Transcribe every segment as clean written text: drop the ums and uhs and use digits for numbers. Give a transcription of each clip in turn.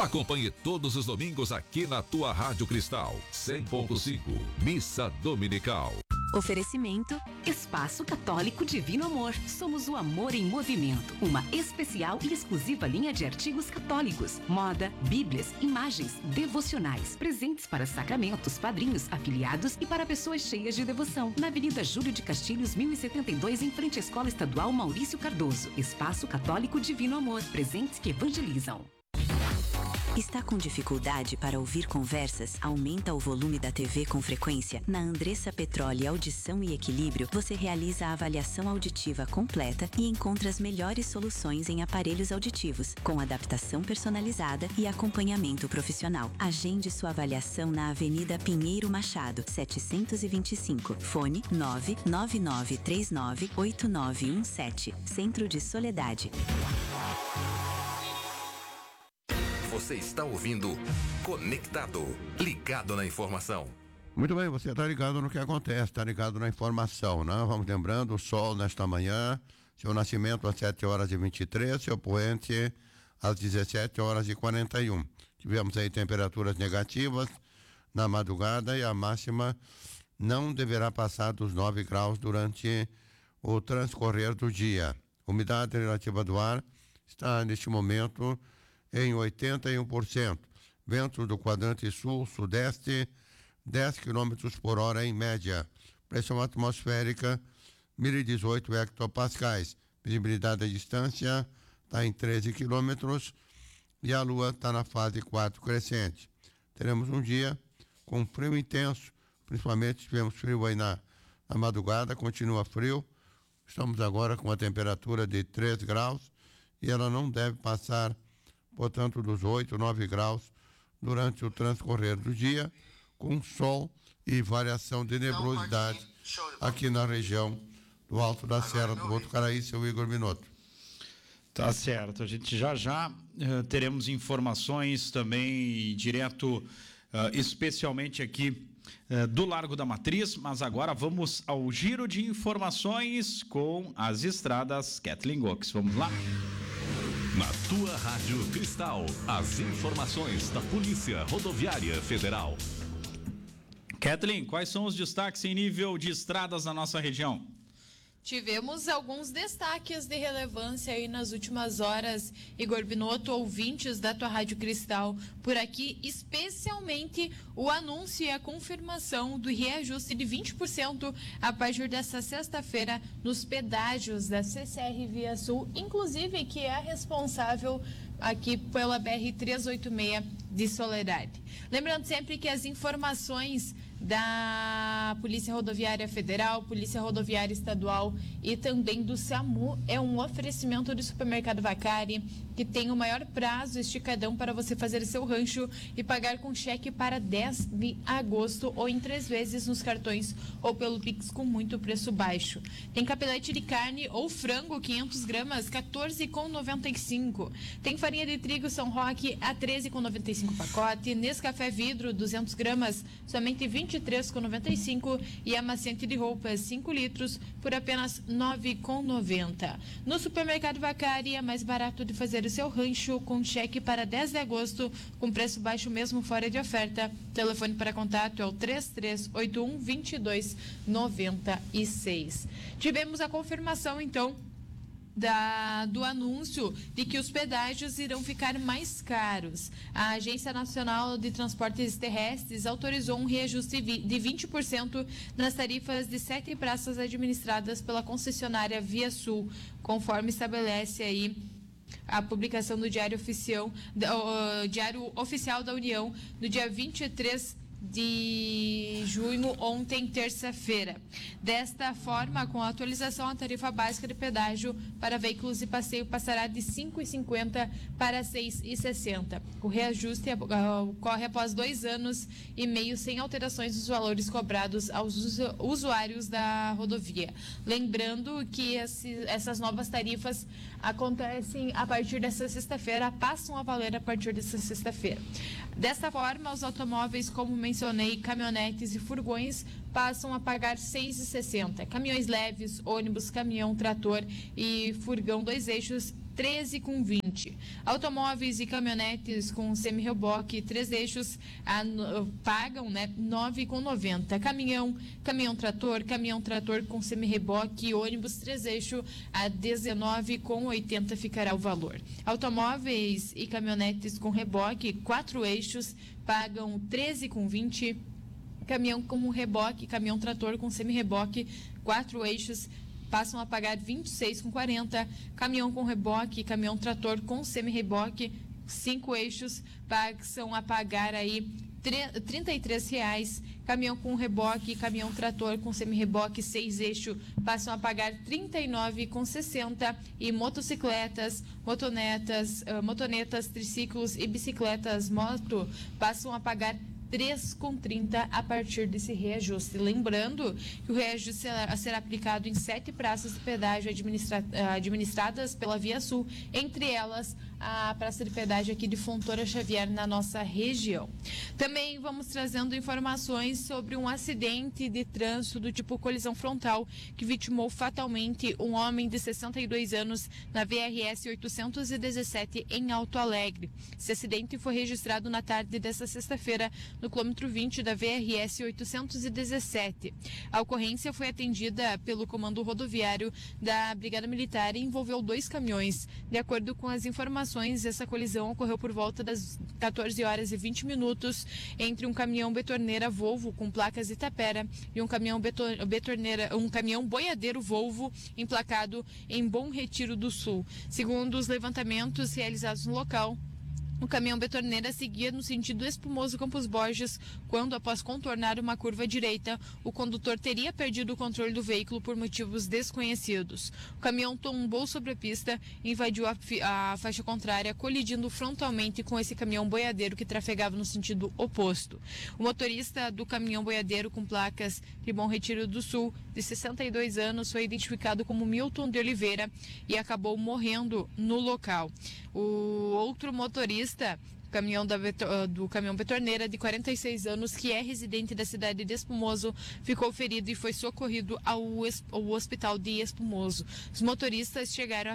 Acompanhe todos os domingos aqui na tua Rádio Cristal 100.5, Missa Dominical. Oferecimento Espaço Católico Divino Amor. Somos o amor em movimento. Uma especial e exclusiva linha de artigos católicos, moda, bíblias, imagens, devocionais, presentes para sacramentos, padrinhos, afiliados e para pessoas cheias de devoção. Na Avenida Júlio de Castilhos, 1072, em frente à Escola Estadual Maurício Cardoso. Espaço Católico Divino Amor. Presentes que evangelizam. Está com dificuldade para ouvir conversas? Aumenta o volume da TV com frequência? Na Andressa Petroli Audição e Equilíbrio, você realiza a avaliação auditiva completa e encontra as melhores soluções em aparelhos auditivos, com adaptação personalizada e acompanhamento profissional. Agende sua avaliação na Avenida Pinheiro Machado, 725. Fone 999398917. Centro de Soledade. Você está ouvindo Conectado, ligado na informação. Muito bem, você está ligado no que acontece, está ligado na informação, né? Vamos lembrando, o sol nesta manhã, seu nascimento às 7h23, seu poente às 17h41. Tivemos aí temperaturas negativas na madrugada e a máxima não deverá passar dos 9 graus durante o transcorrer do dia. Umidade relativa do ar está neste momento em 81%. Vento do quadrante sul-sudeste, 10 km por hora em média. Pressão atmosférica, 1018 hectopascais. Visibilidade à distância está em 13 quilômetros e a lua está na fase 4 crescente. Teremos um dia com frio intenso, principalmente tivemos frio aí na madrugada, continua frio. Estamos agora com a temperatura de 3 graus e ela não deve passar, portanto, dos 8, 9 graus durante o transcorrer do dia, com sol e variação de nebulosidade aqui na região do Alto da Serra do Botucaraí, seu Igor Minotto. Tá certo, a gente já teremos informações também direto, especialmente aqui do Largo da Matriz, mas agora vamos ao giro de informações com as estradas. Kathleen Gox, vamos lá? Na tua Rádio Cristal, as informações da Polícia Rodoviária Federal. Kathleen, quais são os destaques em nível de estradas na nossa região? Tivemos alguns destaques de relevância aí nas últimas horas, Igor Binotto, ouvintes da tua Rádio Cristal por aqui, especialmente o anúncio e a confirmação do reajuste de 20% a partir dessa sexta-feira nos pedágios da CCR Via Sul, inclusive que é a responsável aqui pela BR-386 de Soledade. Lembrando sempre que as informações da Polícia Rodoviária Federal, Polícia Rodoviária Estadual e também do SAMU é um oferecimento do Supermercado Vacari, que tem o maior prazo esticadão para você fazer seu rancho e pagar com cheque para 10 de agosto ou em 3 vezes nos cartões ou pelo Pix com muito preço baixo. Tem capelete de carne ou frango 500 gramas, 14,95. Tem farinha de trigo São Roque a 13,95 pacote. Nescafé vidro 200 gramas, somente 23,95 e amaciante de roupas 5 litros por apenas 9,90. No Supermercado Vacari é mais barato de fazer o seu rancho com cheque para 10 de agosto com preço baixo mesmo fora de oferta. Telefone para contato é o 3381-2296. Tivemos a confirmação então do anúncio de que os pedágios irão ficar mais caros. A Agência Nacional de Transportes Terrestres autorizou um reajuste de 20% nas tarifas de 7 praças administradas pela concessionária Via Sul, conforme estabelece aí a publicação do Diário Oficial da União no dia 23 de junho, ontem, terça-feira. Desta forma, com a atualização, a tarifa básica de pedágio para veículos de passeio passará de R$ 5,50 para R$ 6,60. O reajuste ocorre após 2 anos e meio sem alterações dos valores cobrados aos usuários da rodovia. Lembrando que essas novas tarifas acontecem a partir dessa sexta-feira, passam a valer a partir dessa sexta-feira. Desta forma, os automóveis, como mencionei, caminhonetes e furgões, passam a pagar R$ 6,60. Caminhões leves, ônibus, caminhão, trator e furgão 2 eixos 13,20. Automóveis e caminhonetes com semi-reboque 3 eixos pagam, né, 9,90. Caminhão trator com semi-reboque e ônibus 3 eixos a 19,80 ficará o valor. Automóveis e caminhonetes com reboque 4 eixos pagam 13,20. Caminhão com reboque, caminhão trator com semi-reboque 4 eixos passam a pagar 26,40. Caminhão com reboque, caminhão trator com semi-reboque, 5 eixos, passam a pagar aí R$ 33,00. Caminhão com reboque, caminhão trator com semi-reboque, 6 eixos, passam a pagar R$ 39,60. E motocicletas, motonetas, triciclos e bicicletas moto passam a pagar 3,30 a partir desse reajuste. Lembrando que o reajuste será aplicado em 7 praças de pedágio administradas pela Via Sul, entre elas a praça de pedágio aqui de Fontoura Xavier, na nossa região. Também vamos trazendo informações sobre um acidente de trânsito do tipo colisão frontal que vitimou fatalmente um homem de 62 anos na VRS 817 em Alto Alegre. Esse acidente foi registrado na tarde desta sexta-feira no quilômetro 20 da VRS 817. A ocorrência foi atendida pelo comando rodoviário da Brigada Militar e envolveu 2 caminhões. De acordo com as informações, essa colisão ocorreu por volta das 14h20 entre um caminhão betorneira Volvo com placas Itapera e um caminhão boiadeiro Volvo emplacado em Bom Retiro do Sul. Segundo os levantamentos realizados no local, o caminhão betorneira seguia no sentido Espumoso Campos Borges, quando, após contornar uma curva direita, o condutor teria perdido o controle do veículo por motivos desconhecidos. O caminhão tombou sobre a pista e invadiu a faixa contrária, colidindo frontalmente com esse caminhão boiadeiro que trafegava no sentido oposto. O motorista do caminhão boiadeiro com placas de Bom Retiro do Sul, de 62 anos, foi identificado como Milton de Oliveira e acabou morrendo no local. O outro motorista do caminhão betorneira, de 46 anos, que é residente da cidade de Espumoso, ficou ferido e foi socorrido ao hospital de Espumoso. Os motoristas chegaram a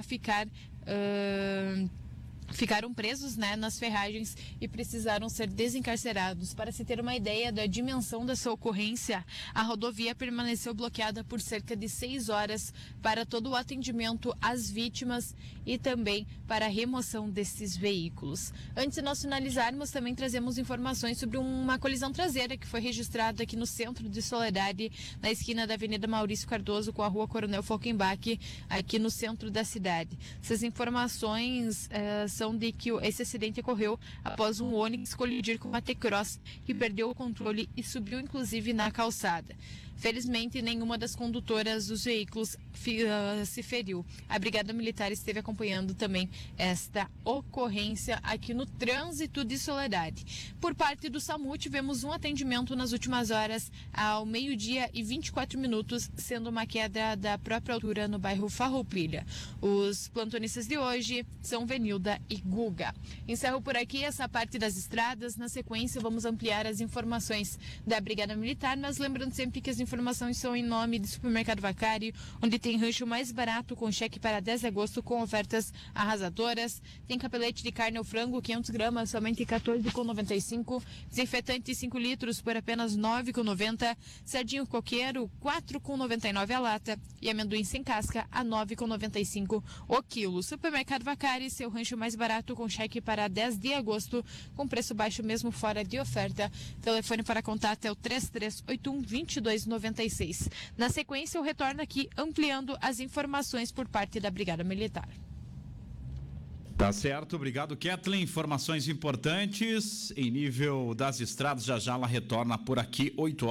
ficaram presos, né, nas ferragens e precisaram ser desencarcerados. Para se ter uma ideia da dimensão dessa ocorrência, a rodovia permaneceu bloqueada por cerca de 6 horas para todo o atendimento às vítimas e também para a remoção desses veículos. Antes de nós finalizarmos, também trazemos informações sobre uma colisão traseira que foi registrada aqui no centro de Soledade, na esquina da Avenida Maurício Cardoso com a Rua Coronel Falkenbach, aqui no centro da cidade. Essas informações são de que esse acidente ocorreu após um Onix colidir com uma T-Cross que perdeu o controle e subiu inclusive na calçada. Felizmente, nenhuma das condutoras dos veículos se feriu. A Brigada Militar esteve acompanhando também esta ocorrência aqui no trânsito de Soledade. Por parte do SAMU, tivemos um atendimento nas últimas horas, ao 12h24, sendo uma queda da própria altura no bairro Farroupilha. Os plantonistas de hoje são Venilda e Guga. Encerro por aqui essa parte das estradas. Na sequência, vamos ampliar as informações da Brigada Militar, mas lembrando sempre que as informações são em nome do Supermercado Vacari, onde tem rancho mais barato com cheque para 10 de agosto com ofertas arrasadoras. Tem capelete de carne ou frango, 500 gramas, somente R$ 14,95. Desinfetante 5 litros por apenas R$ 9,90. Sardinho coqueiro, R$ 4,99 a lata. E amendoim sem casca, a R$ 9,95 o quilo. Supermercado Vacari, seu rancho mais barato com cheque para 10 de agosto, com preço baixo mesmo fora de oferta. Telefone para contato é o 3381-2296. Na sequência, eu retorno aqui ampliando as informações por parte da Brigada Militar. Tá certo, obrigado, Kathleen. Informações importantes em nível das estradas. Já ela retorna por aqui,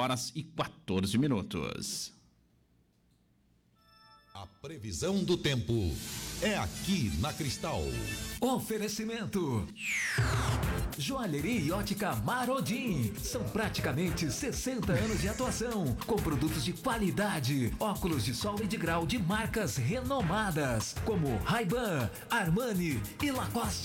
8h14. A previsão do tempo é aqui na Cristal. Oferecimento: Joalheria e Ótica Marodim. São praticamente 60 anos de atuação, com produtos de qualidade, óculos de sol e de grau de marcas renomadas, como Ray-Ban, Armani e Lacoste.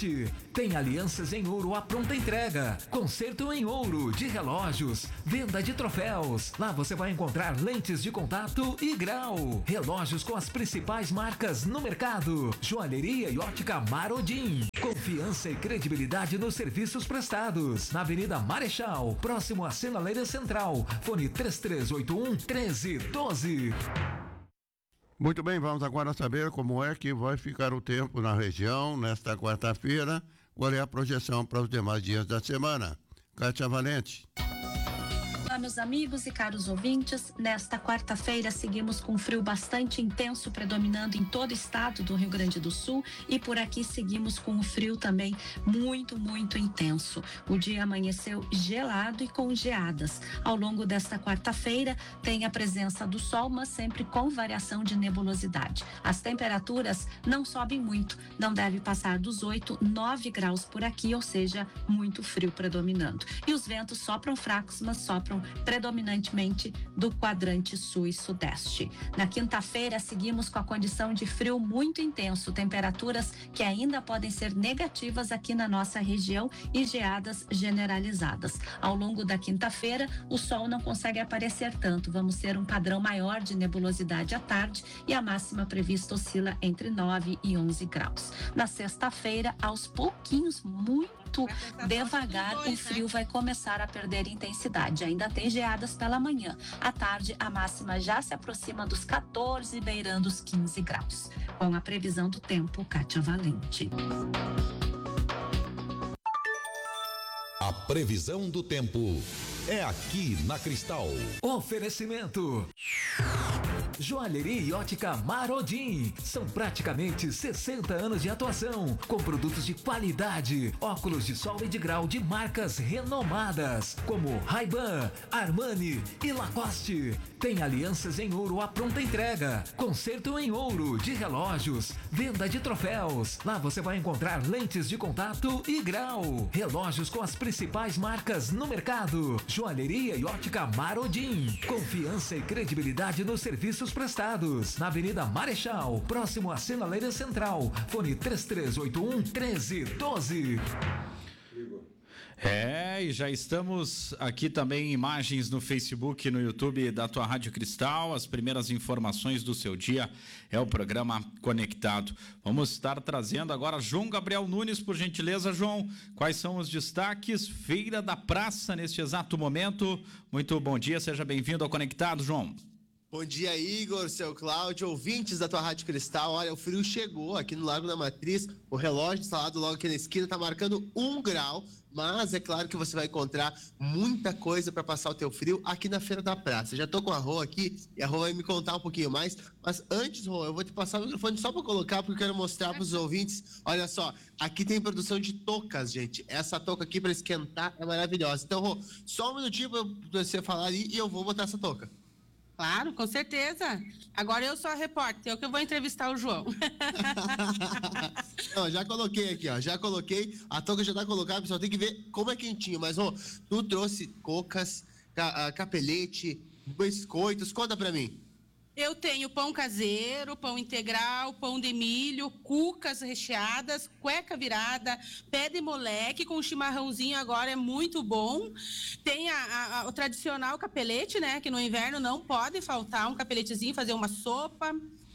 Tem alianças em ouro à pronta entrega, conserto em ouro de relógios, venda de troféus. Lá você vai encontrar lentes de contato e grau, relógios com as principais marcas no mercado. Joalheria e ótica Marodim. Confiança e credibilidade nos serviços prestados. Na Avenida Marechal, próximo à Sinaleira Central. Fone 3381-1312. Muito bem, vamos agora saber como é que vai ficar o tempo na região nesta quarta-feira. Qual é a projeção para os demais dias da semana? Kátia Valente. Olá, meus amigos e caros ouvintes. Nesta quarta-feira, seguimos com frio bastante intenso predominando em todo o estado do Rio Grande do Sul e por aqui seguimos com o frio também muito, muito intenso. O dia amanheceu gelado e com geadas. Ao longo desta quarta-feira, tem a presença do sol, mas sempre com variação de nebulosidade. As temperaturas não sobem muito, não deve passar dos 8, 9 graus por aqui, ou seja, muito frio predominando. E os ventos sopram fracos, mas sopram predominantemente do quadrante sul e sudeste. Na quinta-feira, seguimos com a condição de frio muito intenso, temperaturas que ainda podem ser negativas aqui na nossa região e geadas generalizadas. Ao longo da quinta-feira, o sol não consegue aparecer tanto, vamos ter um padrão maior de nebulosidade à tarde e a máxima prevista oscila entre 9 e 11 graus. Na sexta-feira, aos pouquinhos, muito devagar, o frio vai começar a perder intensidade. Ainda tem geadas pela manhã. À tarde, a máxima já se aproxima dos 14, beirando os 15 graus. Com a previsão do tempo, Kátia Valente. A previsão do tempo é aqui na Cristal. Oferecimento. Joalheria e ótica Marodim. São praticamente 60 anos de atuação, com produtos de qualidade, óculos de sol e de grau de marcas renomadas, como Ray-Ban, Armani e Lacoste. Tem alianças em ouro à pronta entrega, conserto em ouro de relógios, venda de troféus. Lá você vai encontrar lentes de contato e grau, relógios com as principais marcas no mercado. Joalheria e ótica Marodim. Confiança e credibilidade nos serviços prestados. Na Avenida Marechal, próximo à Sinaleira Central. Fone 3381-1312. E já estamos aqui também, imagens no Facebook e no YouTube da tua Rádio Cristal. As primeiras informações do seu dia é o programa Conectado. Vamos estar trazendo agora João Gabriel Nunes, por gentileza, João. Quais são os destaques? Feira da Praça neste exato momento. Muito bom dia, seja bem-vindo ao Conectado, João. Bom dia, Igor, seu Cláudio, ouvintes da tua Rádio Cristal. Olha, o frio chegou aqui no Largo da Matriz. O relógio instalado logo aqui na esquina está marcando 1 grau. Mas é claro que você vai encontrar muita coisa para passar o teu frio aqui na Feira da Praça. Já tô com a Rô aqui e a Rô vai me contar um pouquinho mais. Mas antes, Rô, eu vou te passar o microfone só para colocar, porque eu quero mostrar para os ouvintes. Olha só, aqui tem produção de toucas, gente. Essa touca aqui para esquentar é maravilhosa. Então, Rô, só um minutinho para você falar aí e eu vou botar essa touca. Claro, com certeza. Agora eu sou a repórter, eu que vou entrevistar o João. Não, já coloquei aqui, ó. Já coloquei. A touca já tá colocada, pessoal. Tem que ver como é quentinho. Mas, ó, tu trouxe cocas, capelete, biscoitos. Conta pra mim. Eu tenho pão caseiro, pão integral, pão de milho, cucas recheadas, cueca virada, pé de moleque com chimarrãozinho agora é muito bom. Tem o tradicional capelete, né? Que no inverno não pode faltar um capeletezinho, fazer uma sopa.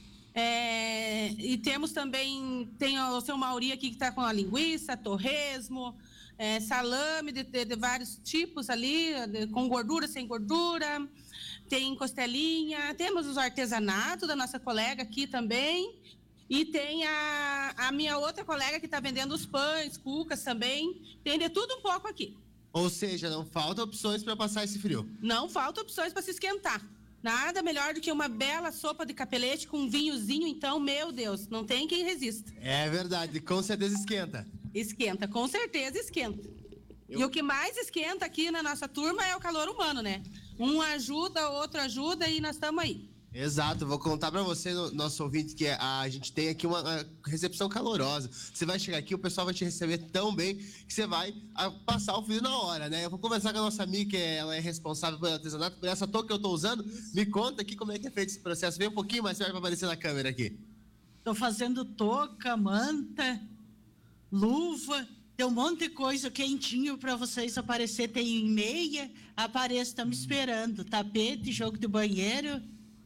E temos também, tem o seu Mauri aqui que está com a linguiça, torresmo, salame de vários tipos ali, com gordura, sem gordura. Tem costelinha, temos os artesanatos da nossa colega aqui também. E tem a minha outra colega que está vendendo os pães, cucas também. Tem de tudo um pouco aqui. Ou seja, não falta opções para passar esse frio. Não falta opções para se esquentar. Nada melhor do que uma bela sopa de capelete com um vinhozinho, então, meu Deus, não tem quem resista. É verdade, com certeza esquenta. Esquenta, com certeza esquenta. E o que mais esquenta aqui na nossa turma é o calor humano, né? Um ajuda, o outro ajuda e nós estamos aí. Exato, vou contar para você, nosso ouvinte, que a gente tem aqui uma recepção calorosa. Você vai chegar aqui, o pessoal vai te receber tão bem que você vai passar o frio na hora, né? Eu vou conversar com a nossa amiga, que ela é responsável pelo artesanato, por essa touca que eu tô usando. Me conta aqui como é que é feito esse processo. Vem um pouquinho mais perto para aparecer na câmera aqui. Tô fazendo touca, manta, luva, Tem um monte de coisa quentinho para vocês aparecer. Tem meia, apareça, estamos esperando. Tapete, jogo de banheiro.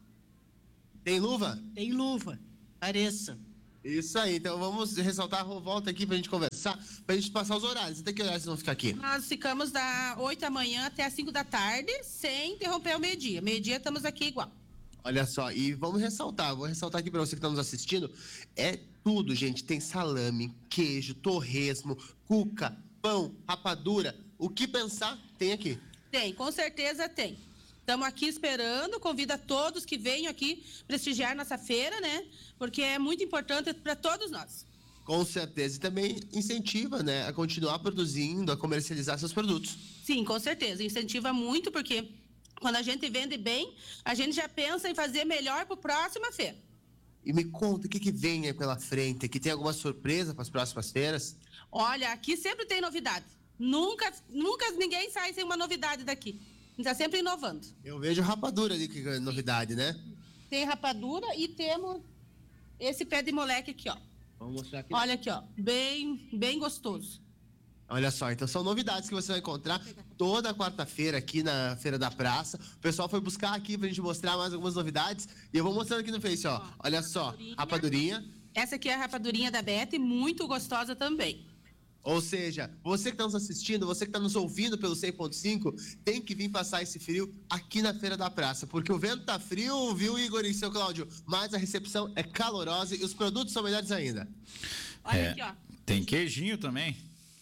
Tem luva? Tem luva, apareça. Isso aí, então vamos ressaltar, volta aqui pra gente conversar, pra gente passar os horários. Até que horários vocês vão ficar aqui? Nós ficamos das 8 da manhã até as 5 da tarde, sem interromper o meio-dia. Meio-dia estamos aqui igual. Olha só, e vou ressaltar aqui pra você que tá nos assistindo, é tudo, gente, tem salame, queijo, torresmo, cuca, pão, rapadura, o que pensar tem aqui. Tem, com certeza tem. Estamos aqui esperando, convido a todos que venham aqui prestigiar nossa feira, né? Porque é muito importante para todos nós. Com certeza, e também incentiva, né, a continuar produzindo, a comercializar seus produtos. Sim, com certeza, incentiva muito, porque quando a gente vende bem, a gente já pensa em fazer melhor para a próxima feira. E me conta, o que vem aí pela frente? Aqui tem alguma surpresa para as próximas feiras? Olha, aqui sempre tem novidade. Nunca ninguém sai sem uma novidade daqui. A gente está sempre inovando. Eu vejo rapadura ali, que é novidade, né? Tem rapadura e temos esse pé de moleque aqui, ó. Vamos mostrar aqui. Olha aqui, ó. Bem gostoso. Olha só, então são novidades que você vai encontrar toda quarta-feira aqui na Feira da Praça. O pessoal foi buscar aqui pra gente mostrar mais algumas novidades. E eu vou mostrando aqui no Face, ó. Olha só, rapadurinha. Essa aqui é a rapadurinha da Beth, muito gostosa também. Ou seja, você que está nos assistindo, você que está nos ouvindo pelo 100.5, tem que vir passar esse frio aqui na Feira da Praça, porque o vento tá frio, viu, Igor e seu Cláudio? Mas a recepção é calorosa e os produtos são melhores ainda. Olha aqui, ó. Tem queijinho também.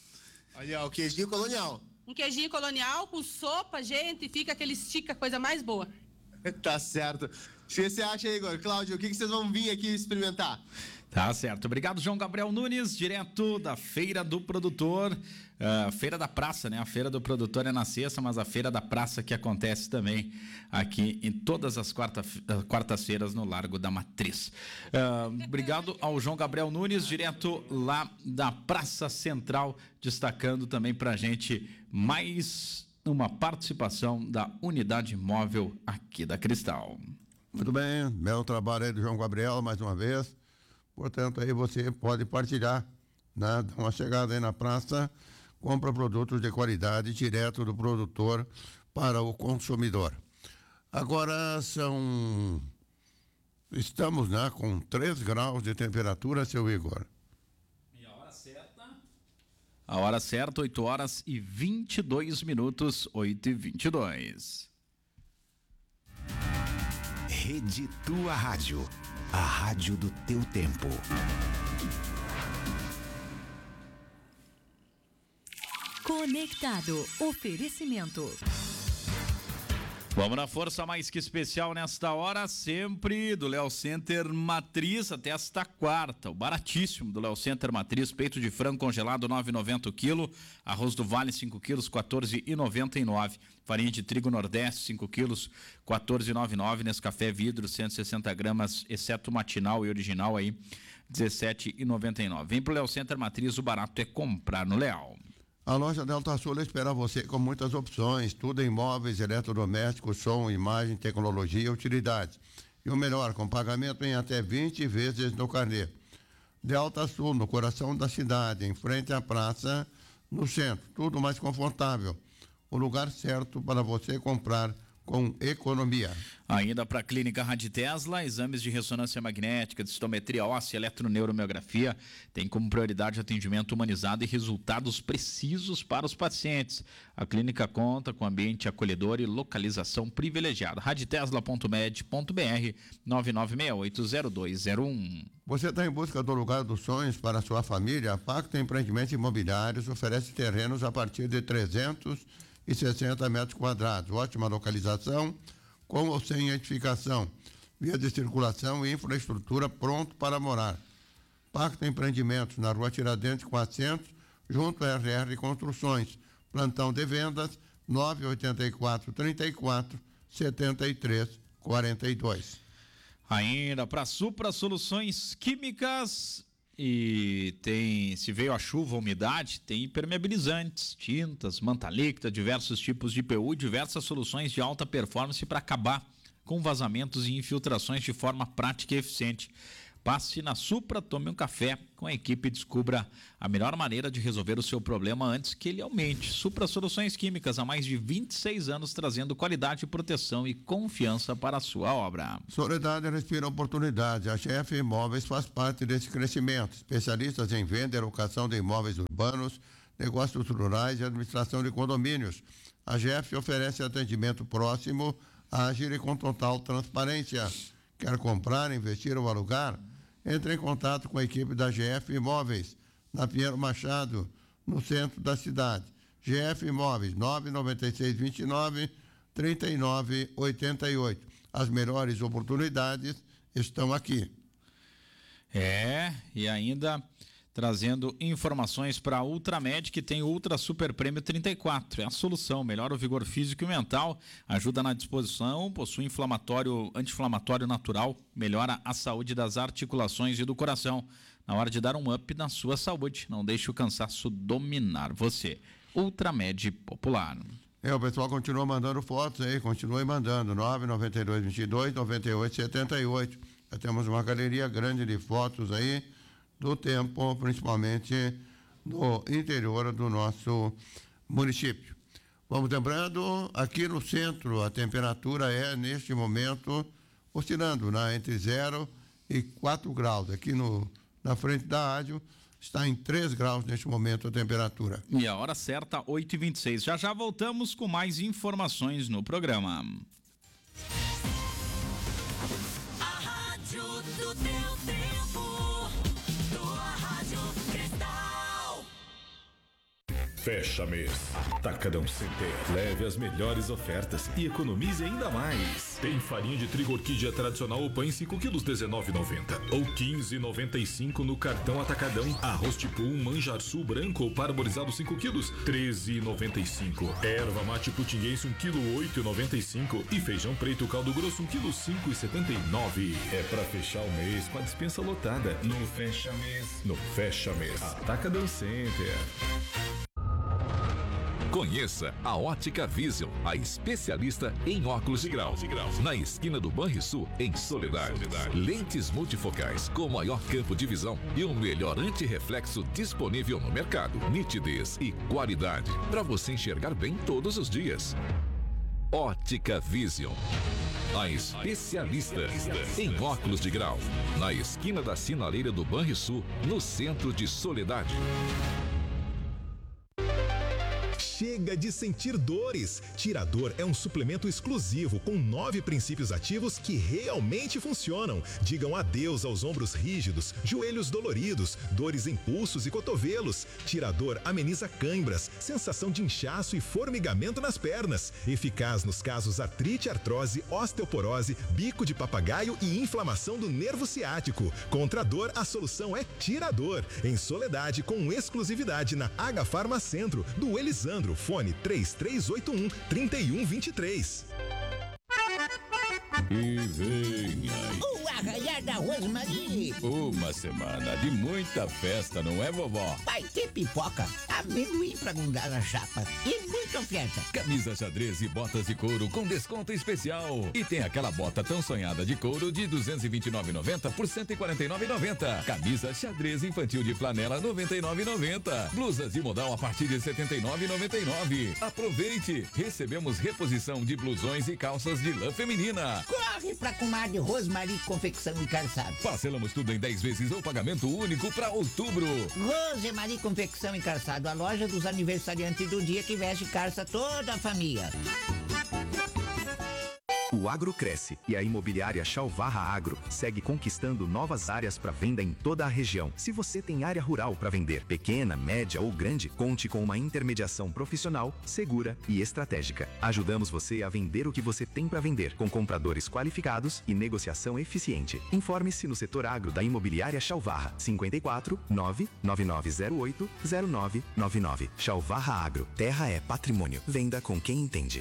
Olha, ó, o queijinho colonial. Um queijinho colonial com sopa, gente, fica aquele estica, coisa mais boa. Tá certo. O que você acha, Igor? Cláudio, o que vocês vão vir aqui experimentar? Tá certo. Obrigado, João Gabriel Nunes, direto da Feira do Produtor, Feira da Praça, né? A Feira do Produtor é na sexta, mas a Feira da Praça que acontece também aqui em todas as quartas-feiras no Largo da Matriz. Obrigado ao João Gabriel Nunes, direto lá da Praça Central, destacando também pra gente mais uma participação da unidade móvel aqui da Cristal. Muito bem, belo trabalho aí do João Gabriel, mais uma vez. Portanto, aí você pode partilhar, né? Dá uma chegada aí na praça, compra produtos de qualidade direto do produtor para o consumidor. Agora estamos, né, com 3 graus de temperatura, seu Igor. E a hora certa? A hora certa, 8 horas e 22 minutos, 8h22. Rede Tua Rádio. A rádio do teu tempo. Conectado. Oferecimento. Vamos na força mais que especial nesta hora, sempre do Léo Center Matriz até esta quarta. O baratíssimo do Léo Center Matriz, peito de frango congelado 9,90 o quilo, arroz do Vale 5 quilos 14,99. Farinha de trigo Nordeste 5 quilos 14,99. Nescafé vidro 160 gramas, exceto matinal e original aí 17,99. Vem pro Léo Center Matriz, o barato é comprar no Leal. A loja Delta Sul espera você com muitas opções, tudo em móveis, eletrodomésticos, som, imagem, tecnologia e utilidades. E o melhor, com pagamento em até 20 vezes no carnê. Delta Sul, no coração da cidade, em frente à praça, no centro, tudo mais confortável. O lugar certo para você comprar com economia. Ainda para a Clínica Rádio Tesla, exames de ressonância magnética, densitometria óssea, eletroneuromiografia, tem como prioridade atendimento humanizado e resultados precisos para os pacientes. A clínica conta com ambiente acolhedor e localização privilegiada. radiotesla.med.br 99680201. Você está em busca do lugar dos sonhos para a sua família? A Pacto Empreendimentos Imobiliários oferece terrenos a partir de 360 metros quadrados. Ótima localização, com ou sem edificação. Via de circulação e infraestrutura pronto para morar. Pacto Empreendimentos, na Rua Tiradentes 400, junto à RR Construções. Plantão de vendas 984 34 73 42. Ainda para Supra Soluções Químicas. E se veio a chuva, a umidade, tem impermeabilizantes, tintas, manta líquida, diversos tipos de IPU, diversas soluções de alta performance para acabar com vazamentos e infiltrações de forma prática e eficiente. Passe na Supra, tome um café com a equipe e descubra a melhor maneira de resolver o seu problema antes que ele aumente. Supra Soluções Químicas, há mais de 26 anos, trazendo qualidade, proteção e confiança para a sua obra. Soledade respira oportunidade. A GF Imóveis faz parte desse crescimento. Especialistas em venda e locação de imóveis urbanos, negócios rurais e administração de condomínios. A GF oferece atendimento próximo, ágil e com total transparência. Quer comprar, investir ou alugar? Entre em contato com a equipe da GF Imóveis, na Pinheiro Machado, no centro da cidade. GF Imóveis, 99629-3988. As melhores oportunidades estão aqui. E ainda trazendo informações para a Ultramed, que tem o Ultra Super Prêmio 34. É a solução, melhora o vigor físico e mental, ajuda na disposição, possui anti-inflamatório natural, melhora a saúde das articulações e do coração. Na hora de dar um up na sua saúde, não deixe o cansaço dominar você. Ultramed Popular. O pessoal continua mandando fotos aí, continue mandando, 99222-9878. Já temos uma galeria grande de fotos aí, do tempo, principalmente no interior do nosso município. Vamos lembrando, aqui no centro a temperatura é, neste momento, oscilando entre 0 e 4 graus. Aqui na frente da rádio está em 3 graus neste momento a temperatura. E a hora certa, 8h26. Já voltamos com mais informações no programa. A rádio do teu tempo. Fecha mês. Atacadão Center. Leve as melhores ofertas e economize ainda mais. Tem farinha de trigo orquídea tradicional ou pães 5 quilos 19,90 ou 15,95 no cartão Atacadão. Arroz tipo 1 manjarçu branco ou parboilizado 5 quilos 13,95. Erva mate putinguense 1 quilo 8,95 e feijão preto caldo grosso 1 quilo 5,79. É pra fechar o mês com a dispensa lotada. No fecha mês. Atacadão Center. Conheça a Ótica Vision, a especialista em óculos de grau. Na esquina do Banrisul, em Soledade. Lentes multifocais com maior campo de visão e o melhor antirreflexo disponível no mercado. Nitidez e qualidade para você enxergar bem todos os dias. Ótica Vision, a especialista em óculos de grau. Na esquina da sinaleira do Banrisul, no centro de Soledade. Chega de sentir dores. Tirador é um suplemento exclusivo com 9 princípios ativos que realmente funcionam. Digam adeus aos ombros rígidos, joelhos doloridos, dores em pulsos e cotovelos. Tirador ameniza cãibras, sensação de inchaço e formigamento nas pernas. Eficaz nos casos artrite, artrose, osteoporose, bico de papagaio e inflamação do nervo ciático. Contra a dor, a solução é Tirador. Em Soledade, com exclusividade na H Farma Centro, do Elisandro. Fone 3381-3123. E venha. O arraiar da Rosmarie. Uma semana de muita festa, não é, vovó? Vai ter pipoca, amendoim pra grudar na chapa e muita oferta. Camisa xadrez e botas de couro com desconto especial. E tem aquela bota tão sonhada de couro de R$ 229,90 por R$ 149,90. Camisa xadrez infantil de flanela R$ 99,90. Blusas de modal a partir de R$ 79,99. Aproveite! Recebemos reposição de blusões e calças de lã feminina. Corre pra comadre Rosmarie Confecção e Calçado. Parcelamos tudo em 10 vezes ou pagamento único para outubro. Rosmarie Confecção e Calçado, a loja dos aniversariantes do dia que veste calça toda a família. O agro cresce e a imobiliária Chalvarra Agro segue conquistando novas áreas para venda em toda a região. Se você tem área rural para vender, pequena, média ou grande, conte com uma intermediação profissional, segura e estratégica. Ajudamos você a vender o que você tem para vender, com compradores qualificados e negociação eficiente. Informe-se no setor agro da imobiliária Chalvarra, 54 99908 0999. Chalvarra Agro, terra é patrimônio. Venda com quem entende.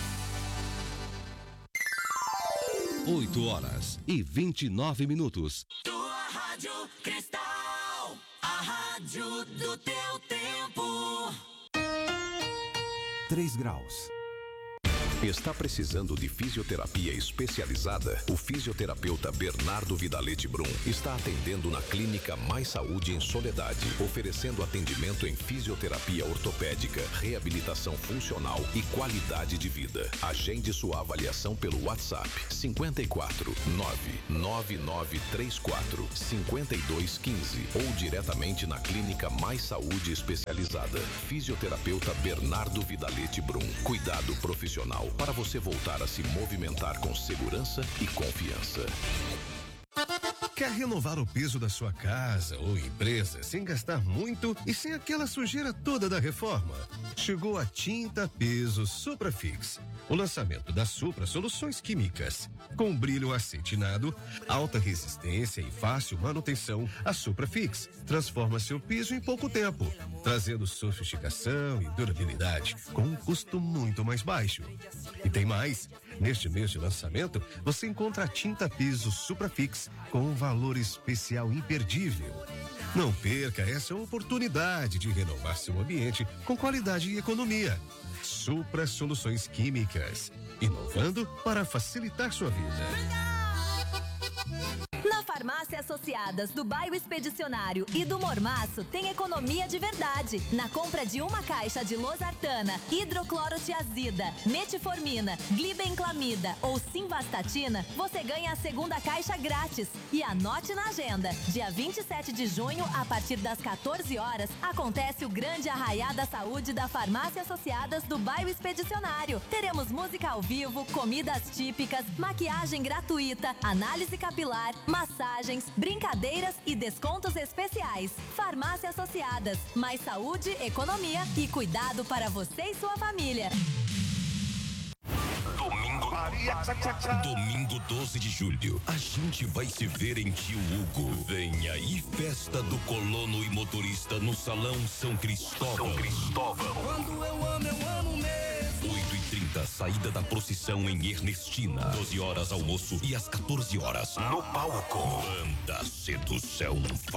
8h29. Tua Rádio Cristal, a rádio do teu tempo. 3 graus. Está precisando de fisioterapia especializada? O fisioterapeuta Bernardo Vidalete Brum está atendendo na Clínica Mais Saúde em Soledade, oferecendo atendimento em fisioterapia ortopédica, reabilitação funcional e qualidade de vida. Agende sua avaliação pelo WhatsApp 54 99934 5215 ou diretamente na Clínica Mais Saúde Especializada. Fisioterapeuta Bernardo Vidalete Brum. Cuidado profissional para você voltar a se movimentar com segurança e confiança. Quer renovar o piso da sua casa ou empresa sem gastar muito e sem aquela sujeira toda da reforma? Chegou a Tinta Piso Suprafix. O lançamento da Supra Soluções Químicas. Com brilho acetinado, alta resistência e fácil manutenção, a Suprafix transforma seu piso em pouco tempo, trazendo sofisticação e durabilidade com um custo muito mais baixo. E tem mais. Neste mês de lançamento, você encontra a Tinta Piso Suprafix com um valor especial imperdível. Não perca essa oportunidade de renovar seu ambiente com qualidade e economia. Supra Soluções Químicas, inovando para facilitar sua vida. Na Farmácia Associadas do Bairro Expedicionário e do Mormaço tem economia de verdade. Na compra de uma caixa de losartana, hidroclorotiazida, metformina, glibenclamida ou simvastatina, você ganha a segunda caixa grátis. E anote na agenda, dia 27 de junho, a partir das 14 horas, acontece o grande Arraiá da Saúde da Farmácia Associadas do Bairro Expedicionário. Teremos música ao vivo, comidas típicas, maquiagem gratuita, análise capilar, massagens, brincadeiras e descontos especiais. Farmácia Associadas. Mais saúde, economia e cuidado para você e sua família. Domingo 12 de julho, a gente vai se ver em Tio Hugo. Vem aí, festa do colono e motorista no Salão São Cristóvão. Quando eu amo mesmo. 8h30, saída da procissão em Ernestina. 12 horas almoço e às 14 horas no palco. Banda Sedução.